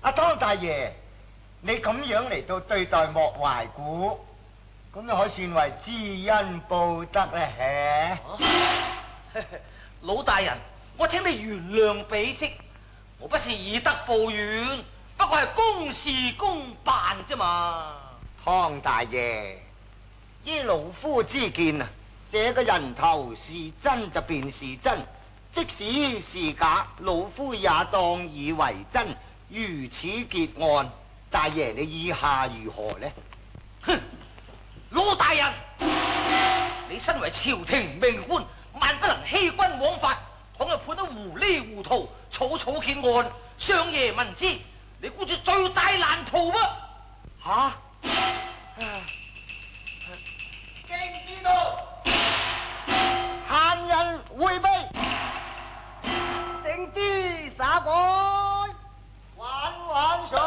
阿湯大爺，你咁樣嚟到對待莫懷古，咁又可算為知恩報德咧？ 老大人，我請你原諒彼戚，我不是以德報怨，不過係公事公辦啫嘛。 湯大爺，依老夫之見啊，這個人頭是真就便是真，即使是假，老夫也當以為真。如此結案，大爺你意下如何呢？ 哼，老大人，你身為朝廷命官，萬不能欺君枉法，倘若判得糊裏糊塗，草草結案，相爺聞之，你估住罪大難逃嗎？ 吓？經知道，閒人回避， 聖旨灑改， 玩水。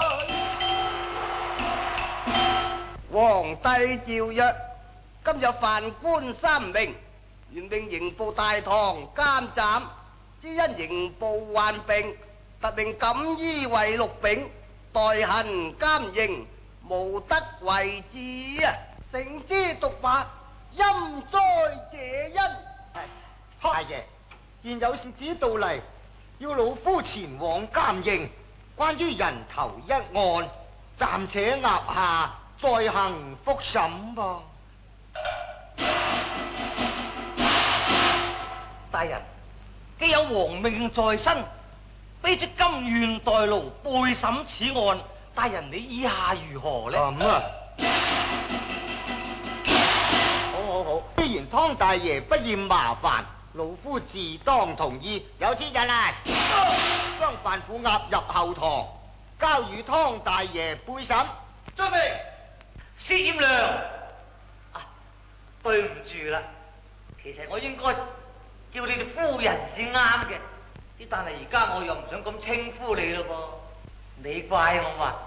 皇帝詔曰：今日犯官3名，原命刑部大堂監斬，只因刑部患病，特命錦衣衛6丙代行監刑，無得為治啊！聖旨讀罷，陰哉這因！ 大爺，現有使旨到嚟，要老夫前往監刑。關於人頭一案，暫且押下，再行復審噃。 大人，既有皇命在身，卑職甘願代勞背審此案。大人你意下如何呢？ 咁啊，好，既然湯大爺不厭麻煩，老夫自當同意。有此人嚟，將范虎押入後堂，交與湯大爺背審。 遵命。薛艷良，對唔住啦，其實我應該叫你哋夫人至啱嘅，但係而家我又唔想咁稱呼你咯噃，你怪我嘛？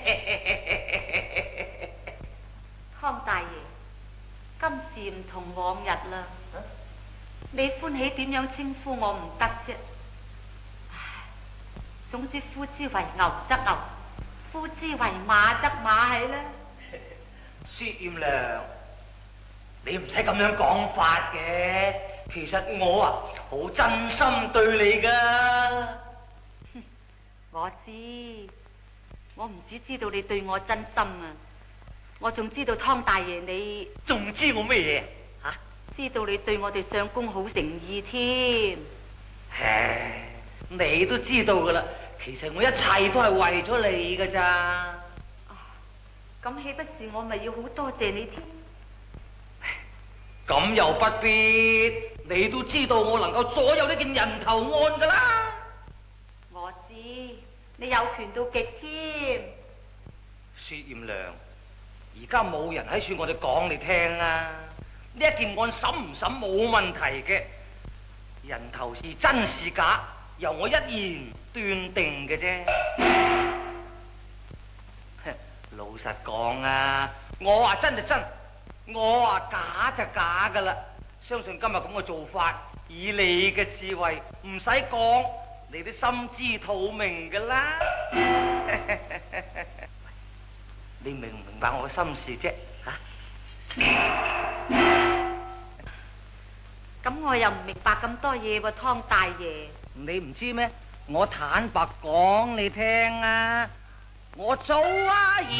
湯大爺，今時唔同往日啦，你歡喜點樣稱呼我唔得啫？唉，總之呼之為牛則牛，呼之為馬則馬係啦。 薛艷良，你唔使咁樣講法嘅，其實我好真心對你噶。 我知，我唔止知道你對我真心啊，我仲知道湯大爺你仲知我咩嘢啊？ 知道你對我哋相公好誠意添。 唉，你都知道噶啦，其實我一切都係為咗你噶咋。 咁豈不是我咪要好多謝你添？ 咁又不必，你都知道我能夠左右呢件人頭案噶啦。 我知，你有權到極添。 薛艷良，而家冇人喺處，我哋講你聽啊。呢一件案審唔審冇問題嘅，人頭是真是假，由我一言斷定嘅啫。老實講啊，我話真就真，我話假就假噶啦。相信今日咁嘅做法，以你嘅智慧，唔使講，你都心知肚明噶啦。你明唔明白我嘅心事啫？ 咁我又唔明白咁多嘢喎，湯大爺。 你唔知咩？我坦白講你聽啊，我早啊